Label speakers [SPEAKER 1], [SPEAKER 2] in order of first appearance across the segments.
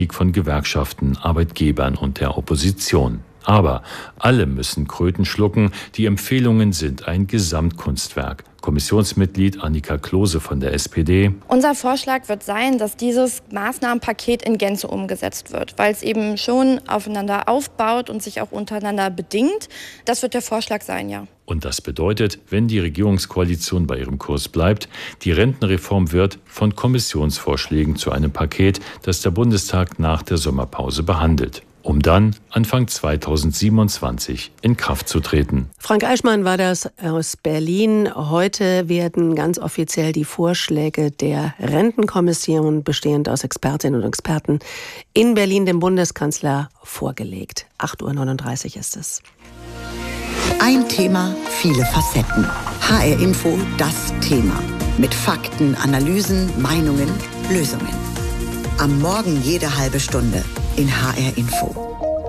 [SPEAKER 1] von Gewerkschaften, Arbeitgebern und der Opposition. Aber alle müssen Kröten schlucken. Die Empfehlungen sind ein Gesamtkunstwerk. Kommissionsmitglied Annika Klose von der SPD.
[SPEAKER 2] Unser Vorschlag wird sein, dass dieses Maßnahmenpaket in Gänze umgesetzt wird, weil es eben schon aufeinander aufbaut und sich auch untereinander bedingt. Das wird der Vorschlag sein, ja.
[SPEAKER 1] Und das bedeutet, wenn die Regierungskoalition bei ihrem Kurs bleibt, die Rentenreform wird von Kommissionsvorschlägen zu einem Paket, das der Bundestag nach der Sommerpause behandelt, um dann Anfang 2027 in Kraft zu treten.
[SPEAKER 3] Frank Eichmann war das aus Berlin. Heute werden ganz offiziell die Vorschläge der Rentenkommission, bestehend aus Expertinnen und Experten, in Berlin dem Bundeskanzler vorgelegt. 8:39 Uhr ist es.
[SPEAKER 4] Ein Thema, viele Facetten. HR Info, das Thema. Mit Fakten, Analysen, Meinungen, Lösungen. Am Morgen jede halbe Stunde in HR Info.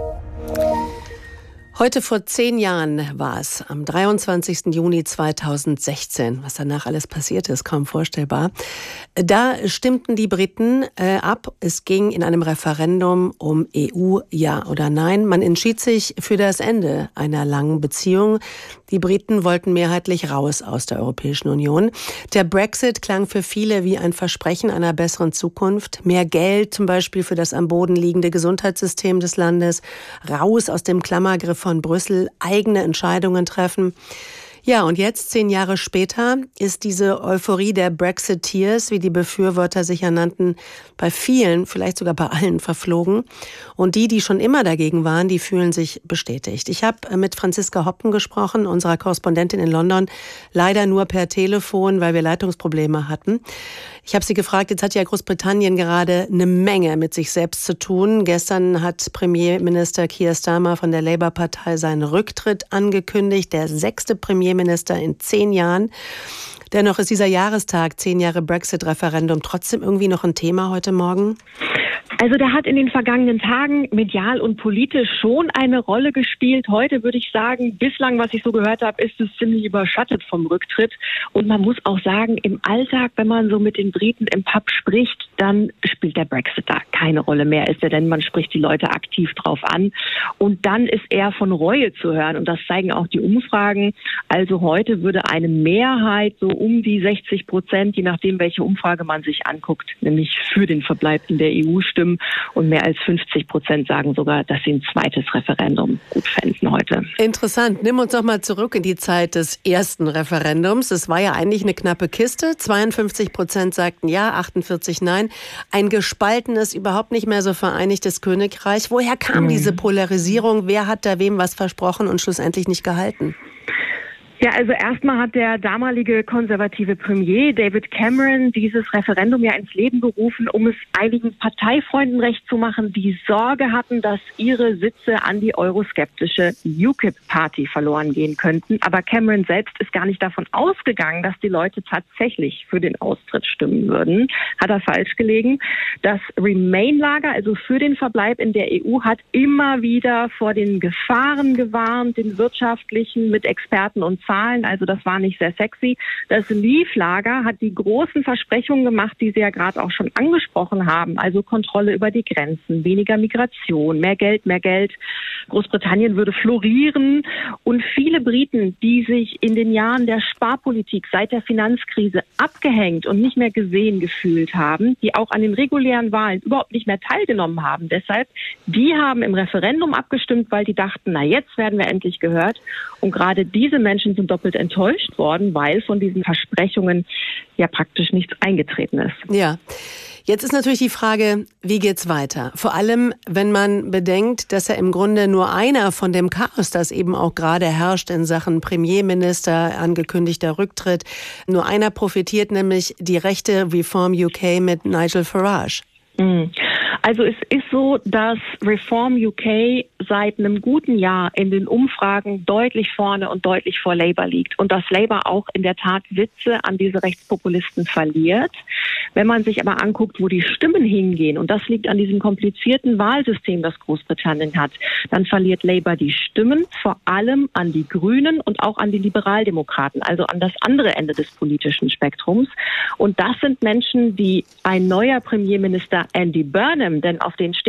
[SPEAKER 3] Heute vor 10 Jahren war es, am 23. Juni 2016. Was danach alles passiert ist, kaum vorstellbar. Da stimmten die Briten ab. Es ging in einem Referendum um EU, ja oder nein. Man entschied sich für das Ende einer langen Beziehung. Die Briten wollten mehrheitlich raus aus der Europäischen Union. Der Brexit klang für viele wie ein Versprechen einer besseren Zukunft. Mehr Geld zum Beispiel für das am Boden liegende Gesundheitssystem des Landes. Raus aus dem Klammergriff von Brüssel, eigene Entscheidungen treffen. Ja, und jetzt, 10 Jahre später, ist diese Euphorie der Brexiteers, wie die Befürworter sich ja nannten, bei vielen, vielleicht sogar bei allen verflogen. Und die schon immer dagegen waren, die fühlen sich bestätigt. Ich habe mit Franziska Hoppen gesprochen, unserer Korrespondentin in London, leider nur per Telefon, weil wir Leitungsprobleme hatten. Ich habe sie gefragt, jetzt hat ja Großbritannien gerade eine Menge mit sich selbst zu tun. Gestern hat Premierminister Keir Starmer von der Labour-Partei seinen Rücktritt angekündigt, der 6. Premierminister in 10 Jahren. Dennoch ist dieser Jahrestag, 10 Jahre Brexit-Referendum, trotzdem irgendwie noch ein Thema heute Morgen?
[SPEAKER 5] Also der hat in den vergangenen Tagen medial und politisch schon eine Rolle gespielt. Heute würde ich sagen, bislang, was ich so gehört habe, ist es ziemlich überschattet vom Rücktritt. Und man muss auch sagen, im Alltag, wenn man so mit den Briten im Pub spricht, dann spielt der Brexit da keine Rolle mehr. Ist ja denn, man spricht die Leute aktiv drauf an. Und dann ist eher von Reue zu hören. Und das zeigen auch die Umfragen. Also heute würde eine Mehrheit so um die 60%, je nachdem, welche Umfrage man sich anguckt, nämlich für den Verbleib in der EU stimmen. Und mehr als 50% sagen sogar, dass sie ein zweites Referendum gut fänden heute.
[SPEAKER 3] Interessant. Nimm uns doch mal zurück in die Zeit des ersten Referendums. Es war ja eigentlich eine knappe Kiste. 52% sagten ja, 48% nein. Ein gespaltenes, überhaupt nicht mehr so vereinigtes Königreich. Woher kam diese Polarisierung? Wer hat da wem was versprochen und schlussendlich nicht gehalten?
[SPEAKER 5] Ja, also erstmal hat der damalige konservative Premier David Cameron dieses Referendum ja ins Leben gerufen, um es einigen Parteifreunden recht zu machen, die Sorge hatten, dass ihre Sitze an die euroskeptische UKIP-Party verloren gehen könnten. Aber Cameron selbst ist gar nicht davon ausgegangen, dass die Leute tatsächlich für den Austritt stimmen würden. Hat er falsch gelegen. Das Remain-Lager, also für den Verbleib in der EU, hat immer wieder vor den Gefahren gewarnt, den wirtschaftlichen, mit Experten und also das war nicht sehr sexy. Das Leave-Lager hat die großen Versprechungen gemacht, die Sie ja gerade auch schon angesprochen haben. Also Kontrolle über die Grenzen, weniger Migration, mehr Geld, mehr Geld. Großbritannien würde florieren. Und viele Briten, die sich in den Jahren der Sparpolitik seit der Finanzkrise abgehängt und nicht mehr gesehen gefühlt haben, die auch an den regulären Wahlen überhaupt nicht mehr teilgenommen haben. Deshalb, die haben im Referendum abgestimmt, weil die dachten, na jetzt werden wir endlich gehört. Und gerade diese Menschen sind doppelt enttäuscht worden, weil von diesen Versprechungen ja praktisch nichts eingetreten ist.
[SPEAKER 3] Ja. Jetzt ist natürlich die Frage, wie geht's weiter? Vor allem, wenn man bedenkt, dass ja im Grunde nur einer von dem Chaos, das eben auch gerade herrscht in Sachen Premierminister, angekündigter Rücktritt, nur einer profitiert, nämlich die rechte Reform UK mit Nigel Farage.
[SPEAKER 5] Also es ist so, dass Reform UK seit einem guten Jahr in den Umfragen deutlich vorne und deutlich vor Labour liegt und dass Labour auch in der Tat Sitze an diese Rechtspopulisten verliert. Wenn man sich aber anguckt, wo die Stimmen hingehen, und das liegt an diesem komplizierten Wahlsystem, das Großbritannien hat, dann verliert Labour die Stimmen vor allem an die Grünen und auch an die Liberaldemokraten, also an das andere Ende des politischen Spektrums. Und das sind Menschen, die ein neuer Premierminister Andy Burnham, denn auf den steht